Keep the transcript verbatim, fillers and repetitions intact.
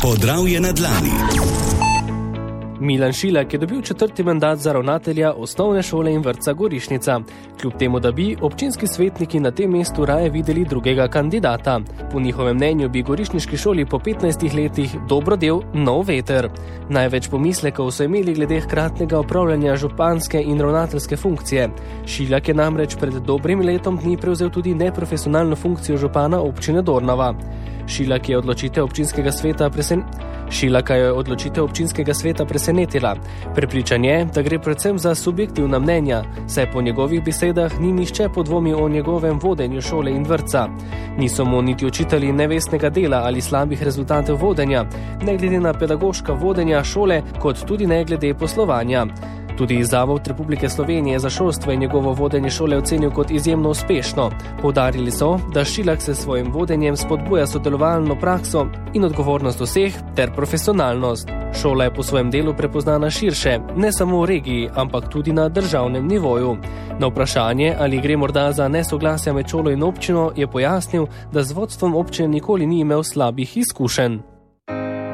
Podravje na dlani. Milan Šilak je dobil četrti mandat za ravnatelja osnovne šole in vrtca Gorišnica, kljub temu, da bi občinski svetniki na tem mestu raje videli drugega kandidata. Po njihovem mnenju bi gorišniški šoli po petnajstih letih dobrodel nov veter. Največ pomislekov so imeli glede hkratnega opravljanja županske in ravnateljske funkcije. Šilak je namreč pred dobrim letom dni prevzel tudi neprofesionalno funkcijo župana občine Dornava. Šilak je odločitev občinskega sveta presen... Šilaka je odločitev občinskega sveta presenetila. Prepričan je, da gre predvsem za subjektivna mnenja, saj po njegovih besedah ni nihče podvomil o njegovem vodenju šole in vrtca. Niso mu niti očitali nevestnega dela ali slabih rezultatov vodenja, ne glede na pedagoška vodenja šole, kot tudi ne glede poslovanja. Tudi Zavod Republike Slovenije za šolstvo je njegovo vodenje šole ocenil kot izjemno uspešno. Poudarili so, da Šilak se svojim vodenjem spodbuja sodelovalno prakso in odgovornost vseh ter profesionalnost. Šola je po svojem delu prepoznana širše, ne samo v regiji, ampak tudi na državnem nivoju. Na vprašanje, ali gre morda za nesoglasja med šolo in občino, je pojasnil, da z vodstvom občine nikoli ni imel slabih izkušenj.